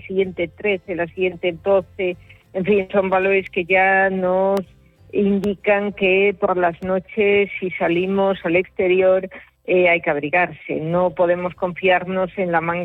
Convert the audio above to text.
siguiente 13, la siguiente 12, en fin, son valores que ya nos indican que por las noches, si salimos al exterior, hay que abrigarse. No podemos confiarnos en la manga